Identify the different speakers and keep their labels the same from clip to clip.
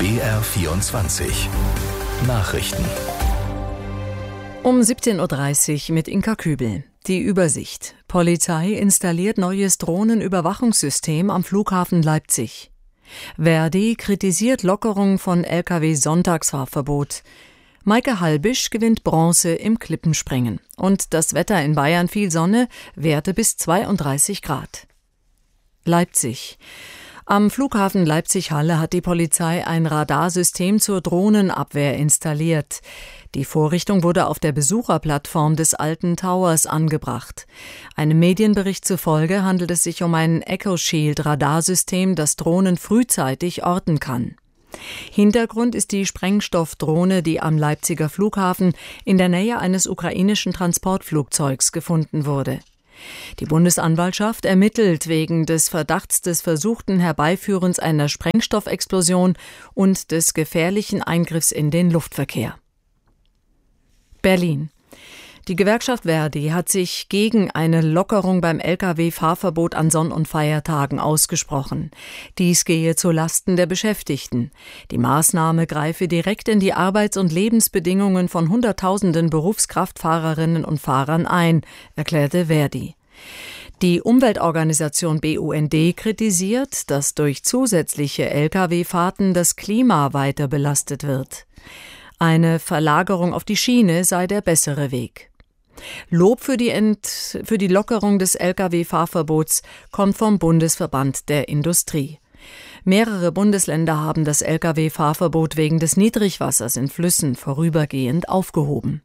Speaker 1: BR24 Nachrichten.
Speaker 2: Um 17.30 Uhr mit Inka Kübel. Die Übersicht. Polizei installiert neues Drohnenüberwachungssystem am Flughafen Leipzig. Verdi kritisiert Lockerung von Lkw-Sonntagsfahrverbot. Maike Halbisch gewinnt Bronze im Klippenspringen. Und das Wetter in Bayern: viel Sonne, Werte bis 32 Grad. Leipzig. Am Flughafen Leipzig-Halle hat die Polizei ein Radarsystem zur Drohnenabwehr installiert. Die Vorrichtung wurde auf der Besucherplattform des alten Towers angebracht. Einem Medienbericht zufolge handelt es sich um ein EchoShield-Radarsystem, das Drohnen frühzeitig orten kann. Hintergrund ist die Sprengstoffdrohne, die am Leipziger Flughafen in der Nähe eines ukrainischen Transportflugzeugs gefunden wurde. Die Bundesanwaltschaft ermittelt wegen des Verdachts des versuchten Herbeiführens einer Sprengstoffexplosion und des gefährlichen Eingriffs in den Luftverkehr. Berlin. Die Gewerkschaft Verdi hat sich gegen eine Lockerung beim Lkw-Fahrverbot an Sonn- und Feiertagen ausgesprochen. Dies gehe zu Lasten der Beschäftigten. Die Maßnahme greife direkt in die Arbeits- und Lebensbedingungen von Hunderttausenden Berufskraftfahrerinnen und Fahrern ein, erklärte Verdi. Die Umweltorganisation BUND kritisiert, dass durch zusätzliche Lkw-Fahrten das Klima weiter belastet wird. Eine Verlagerung auf die Schiene sei der bessere Weg. Lob für die Lockerung des Lkw-Fahrverbots kommt vom Bundesverband der Industrie. Mehrere Bundesländer haben das Lkw-Fahrverbot wegen des Niedrigwassers in Flüssen vorübergehend aufgehoben.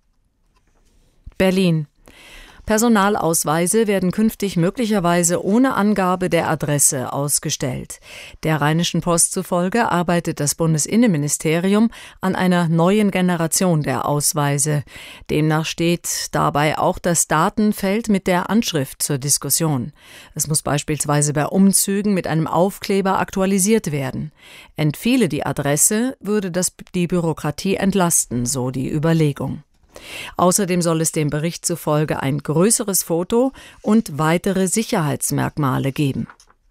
Speaker 2: Berlin. Personalausweise werden künftig möglicherweise ohne Angabe der Adresse ausgestellt. Der Rheinischen Post zufolge arbeitet das Bundesinnenministerium an einer neuen Generation der Ausweise. Demnach steht dabei auch das Datenfeld mit der Anschrift zur Diskussion. Es muss beispielsweise bei Umzügen mit einem Aufkleber aktualisiert werden. Entfiele die Adresse, würde das die Bürokratie entlasten, so die Überlegung. Außerdem soll es dem Bericht zufolge ein größeres Foto und weitere Sicherheitsmerkmale geben.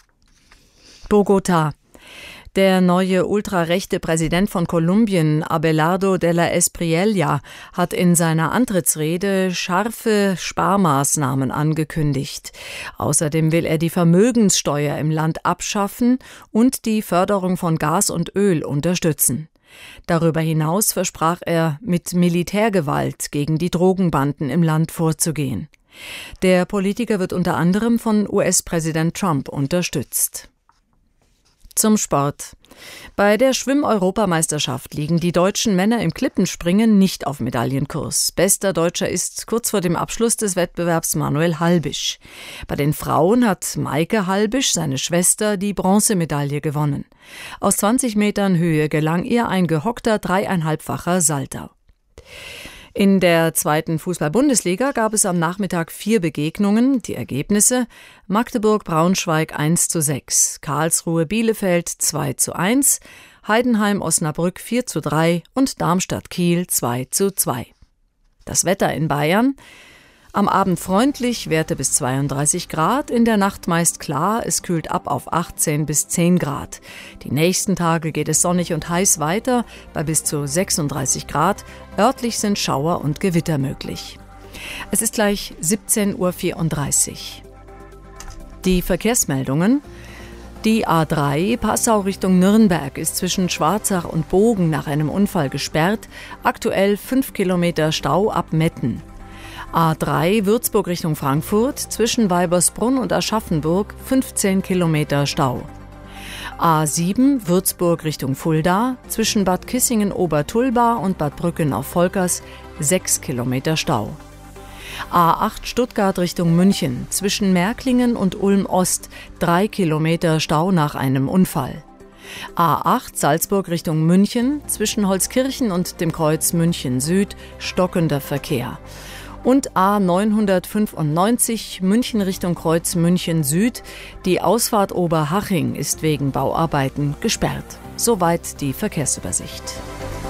Speaker 2: Bogotá. Der neue ultrarechte Präsident von Kolumbien, Abelardo de la Espriella, hat in seiner Antrittsrede scharfe Sparmaßnahmen angekündigt. Außerdem will er die Vermögenssteuer im Land abschaffen und die Förderung von Gas und Öl unterstützen. Darüber hinaus versprach er, mit Militärgewalt gegen die Drogenbanden im Land vorzugehen. Der Politiker wird unter anderem von US-Präsident Trump unterstützt. Zum Sport. Bei der Schwimm-Europameisterschaft liegen die deutschen Männer im Klippenspringen nicht auf Medaillenkurs. Bester Deutscher ist kurz vor dem Abschluss des Wettbewerbs Manuel Halbisch. Bei den Frauen hat Maike Halbisch, seine Schwester, die Bronzemedaille gewonnen. Aus 20 Metern Höhe gelang ihr ein gehockter 3,5-facher Salto. In der zweiten Fußball-Bundesliga gab es am Nachmittag 4 Begegnungen. Die Ergebnisse: Magdeburg-Braunschweig 1:6, Karlsruhe-Bielefeld 2:1, Heidenheim-Osnabrück 4:3 und Darmstadt-Kiel 2:2. Das Wetter in Bayern: am Abend freundlich, Werte bis 32 Grad, in der Nacht meist klar, es kühlt ab auf 18 bis 10 Grad. Die nächsten Tage geht es sonnig und heiß weiter, bei bis zu 36 Grad. Örtlich sind Schauer und Gewitter möglich. Es ist gleich 17:34 Uhr. Die Verkehrsmeldungen: Die A3 Passau Richtung Nürnberg ist zwischen Schwarzach und Bogen nach einem Unfall gesperrt. Aktuell 5 Kilometer Stau ab Metten. A3 Würzburg Richtung Frankfurt, zwischen Weibersbrunn und Aschaffenburg 15 Kilometer Stau. A7 Würzburg Richtung Fulda, zwischen Bad Kissingen-Obertulba und Bad Brücken auf Volkers 6 Kilometer Stau. A8 Stuttgart Richtung München, zwischen Märklingen und Ulm-Ost 3 Kilometer Stau nach einem Unfall. A8 Salzburg Richtung München, zwischen Holzkirchen und dem Kreuz München Süd stockender Verkehr. Und A995 München Richtung Kreuz München Süd. Die Ausfahrt Oberhaching ist wegen Bauarbeiten gesperrt. Soweit die Verkehrsübersicht.